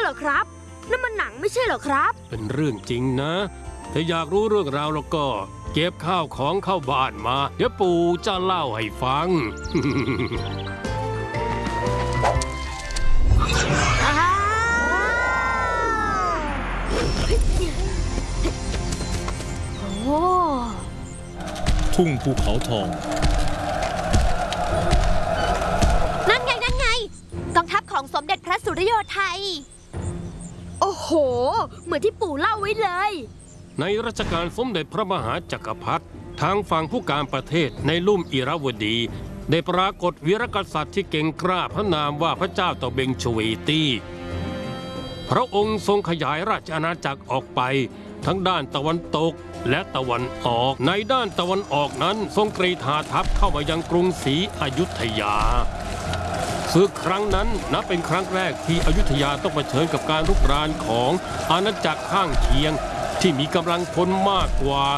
เหรอครับนั่นมันหนังไม่ใช่เหรอครับเป็นเรื่องจริงนะถ้าอยากรู้เรื่องราวแล้วก็เก็บข้าวของเข้าบ้านมาเดี๋ยวปู่จะเล่าให้ฟังโอ้ทุ่งภูเขาทองนั่นไงกองทัพของสมเด็จพระสุริโยไทยโอ้โหเหมือนที่ปู่เล่าไว้เลยในรัชกาลสมเด็จพระมหาจักรพรรดิทางฝั่งผู้การประเทศในลุ่มอิระวดีได้ปรากฏวีรกษัตริย์ที่เก่งกล้าพระนามว่าพระเจ้าตะเบงชเวตีพระองค์ทรงขยายราชอาณาจักรออกไปทั้งด้านตะวันตกและตะวันออกในด้านตะวันออกนั้นทรงกรีธาทัพเข้ามายังกรุงศรีอยุธยาศึกครั้งนั้นนับเป็นครั้งแรกที่อยุธยาต้องเผชิญกับการรุกรานของอาณาจักรข้างเคียงที่มีกำลังพลมากกว่า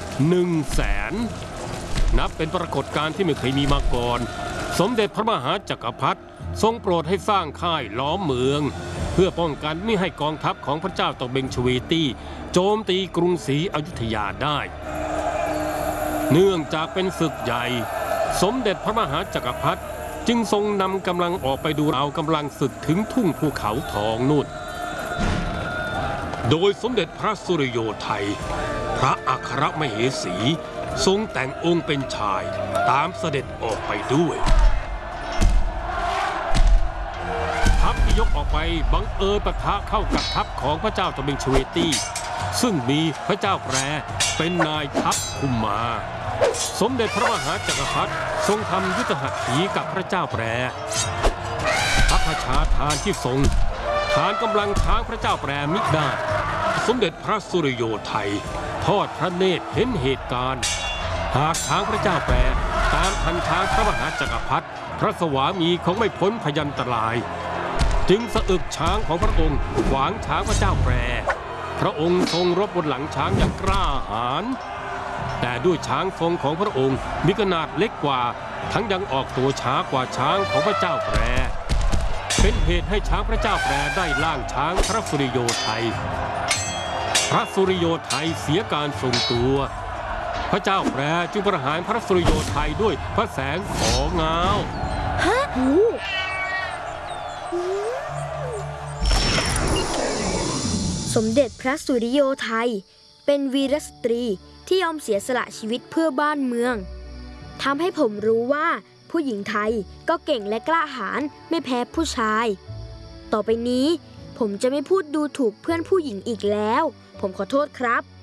100,000นับเป็นปรากฏการณ์ที่ไม่เคยมีมาก่อนสมเด็จพระมหาจักรพรรดิทรงโปรดให้สร้างค่ายล้อมเมืองเพื่อป้องกันไม่ให้กองทัพของพระเจ้าตะเบงชเวตีโจมตีกรุงศรีอยุธยาได้เนื่องจากเป็นศึกใหญ่สมเด็จพระมหาจักรพรรดิจึงทรงนำกำลังออกไปดูเอากำลังศึกถึงทุ่งภูเขาทองนู่นโดยสมเด็จพระสุริโยไทยพระอัครมเหสีทรงแต่งองค์เป็นชายตามเสด็จออกไปด้วยทัพที่ยกออกไปบังเอิญปะทะเข้ากับทัพของพระเจ้าตะเบงชเวตีซึ่งมีพระเจ้าแปรเป็นนายทัพคุมมาสมเด็จพระมหาจักรพรรดิทรงทำยุทธหัตถีกับพระเจ้าแปรพระราชาทานที่ทรงฐานกำลังช้างพระเจ้าแปรมิได้สมเด็จพระสุริโยไทยทอดพระเนตรเห็นเหตุการณ์หากช้างพระเจ้าแปรตามทันช้างพระมหาจักรพรรดิพระสวามีคงไม่พ้นพยันตรายจึงสะอึกช้างของพระองค์ขวางช้างพระเจ้าแปรพระองค์ทรงรบบนหลังช้างอย่างกล้าหาญแต่ด้วยช้างทรงของพระองค์มีขนาดเล็กกว่าทั้งยังออกตัวช้ากว่าช้างของพระเจ้าแปรเป็นเหตุให้ช้างพระเจ้าแปรได้ล่างช้างพระสุริโยไทยพระสุริโยไทยเสียการทรงตัวพระเจ้าแปรจึงประหารพระสุริโยไทยด้วยพระแสงของเงาสมเด็จพระสุริโยไทยเป็นวีรสตรีที่ยอมเสียสละชีวิตเพื่อบ้านเมืองทำให้ผมรู้ว่าผู้หญิงไทยก็เก่งและกล้าหาญไม่แพ้ผู้ชายต่อไปนี้ผมจะไม่พูดดูถูกเพื่อนผู้หญิงอีกแล้วผมขอโทษครับ